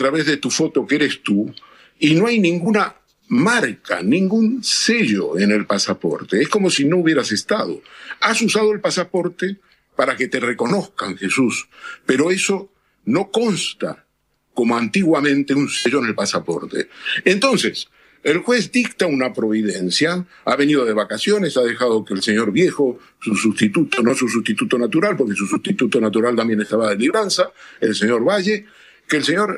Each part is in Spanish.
través de tu foto que eres tú y no hay ninguna marca, ningún sello en el pasaporte. Es como si no hubieras estado. Has usado el pasaporte para que te reconozcan, Jesús, pero eso no consta como antiguamente un sello en el pasaporte. Entonces, el juez dicta una providencia, ha venido de vacaciones, ha dejado que el señor Viejo, su sustituto, no su sustituto natural, porque su sustituto natural también estaba de libranza, el señor Valle, que el señor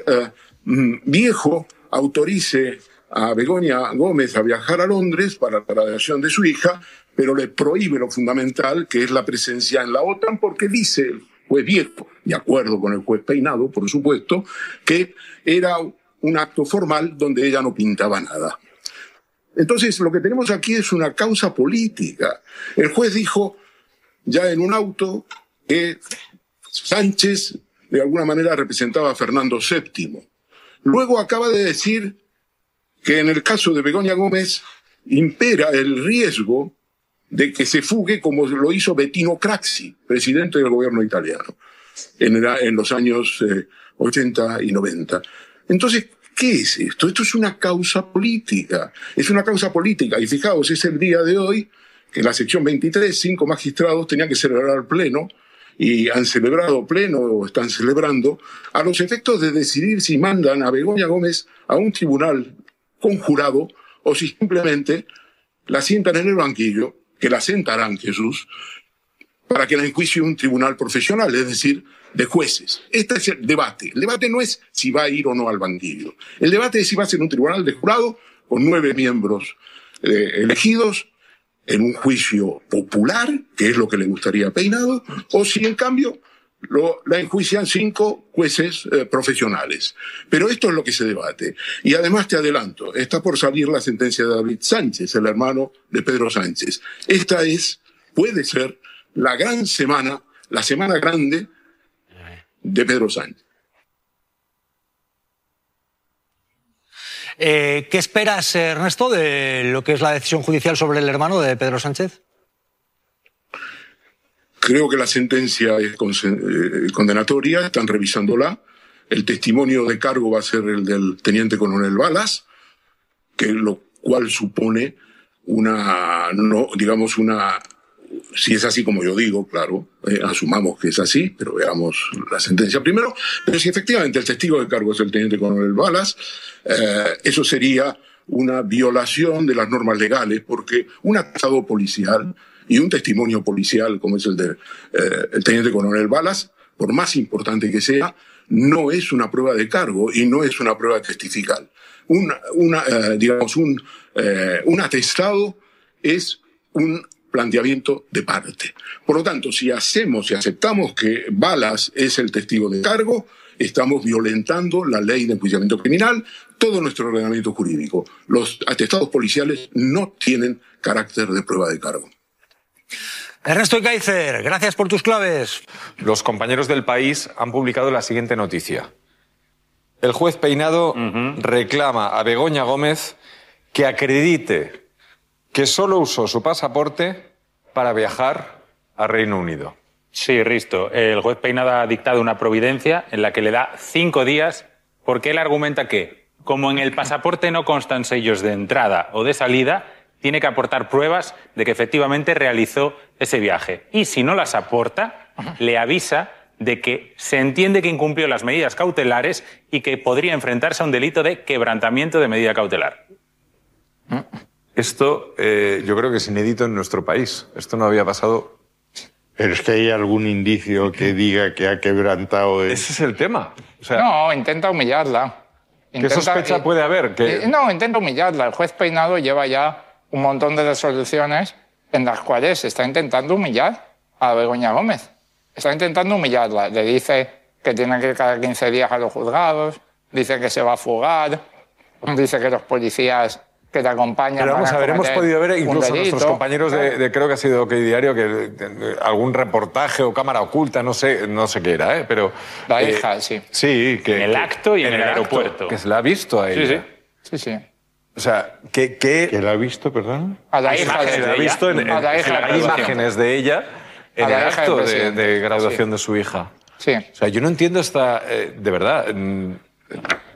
Viejo autorice a Begoña Gómez a viajar a Londres para la graduación de su hija, pero le prohíbe lo fundamental, que es la presencia en la OTAN, porque dice el juez Viejo, de acuerdo con el juez Peinado, por supuesto, que era un acto formal donde ella no pintaba nada. Entonces, lo que tenemos aquí es una causa política. El juez dijo, ya en un auto, que Sánchez, de alguna manera, representaba a Fernando VII. Luego acaba de decir que en el caso de Begoña Gómez impera el riesgo de que se fugue como lo hizo Bettino Craxi, presidente del gobierno italiano, en los años 80 y 90. Entonces, ¿qué es esto? Esto es una causa política. Es una causa política. Y fijaos, es el día de hoy que en la sección 23, 5 magistrados tenían que celebrar pleno, y han celebrado pleno o están celebrando, a los efectos de decidir si mandan a Begoña Gómez a un tribunal conjurado o si simplemente la sientan en el banquillo, que la sentarán, Jesús, para que la enjuicie un tribunal profesional, es decir, de jueces. Este es el debate. El debate no es si va a ir o no al banquillo. El debate es si va a ser un tribunal de jurado con 9 miembros elegidos en un juicio popular, que es lo que le gustaría a Peinado, o si en cambio la enjuician 5 jueces profesionales. Pero esto es lo que se debate. Y además te adelanto, está por salir la sentencia de David Sánchez, el hermano de Pedro Sánchez. Esta puede ser la gran semana, la semana grande de Pedro Sánchez. ¿Qué esperas, Ernesto, de lo que es la decisión judicial sobre el hermano de Pedro Sánchez? Creo que la sentencia es condenatoria, están revisándola. El testimonio de cargo va a ser el del teniente coronel Balas, que lo cual supone si es así como yo digo, claro, asumamos que es así, pero veamos la sentencia primero. Pero si efectivamente el testigo de cargo es el teniente coronel Balas, eso sería una violación de las normas legales, porque un atestado policial y un testimonio policial, como es el del teniente coronel Balas, por más importante que sea, no es una prueba de cargo y no es una prueba testifical. Un atestado es un planteamiento de parte. Por lo tanto, si aceptamos que Balas es el testigo de cargo, estamos violentando la ley de enjuiciamiento criminal, todo nuestro ordenamiento jurídico. Los atestados policiales no tienen carácter de prueba de cargo. Ernesto Ekaizer, gracias por tus claves. Los compañeros del País han publicado la siguiente noticia. El juez Peinado reclama a Begoña Gómez que acredite que solo usó su pasaporte para viajar a Reino Unido. Sí, Risto. El juez Peinado ha dictado una providencia en la que le da 5 días porque él argumenta que, como en el pasaporte no constan sellos de entrada o de salida, tiene que aportar pruebas de que efectivamente realizó ese viaje. Y si no las aporta, le avisa de que se entiende que incumplió las medidas cautelares y que podría enfrentarse a un delito de quebrantamiento de medida cautelar. Esto yo creo que es inédito en nuestro país. Esto no había pasado. Pero es que hay algún indicio que diga que ha quebrantado... Ese es el tema. O sea, no, intenta humillarla. ¿Qué sospecha puede haber? No, intenta humillarla. El juez Peinado lleva ya un montón de resoluciones en las cuales está intentando humillar a Begoña Gómez. Está intentando humillarla. Le dice que tiene que ir cada 15 días a los juzgados, dice que se va a fugar, dice que los policías que te acompañan... Pero vamos a ver, hemos podido ver incluso a nuestros compañeros de creo que ha sido OK Diario, que algún reportaje o cámara oculta, no sé qué era, pero... La hija, sí. Sí, que... En el acto y en el aeropuerto. Que se la ha visto a ella. Sí. O sea, ¿Que la ha visto, perdón? A la hija de ella. Ha visto hay imágenes de ella en el acto de graduación de su hija. Sí. O sea, yo no entiendo de verdad...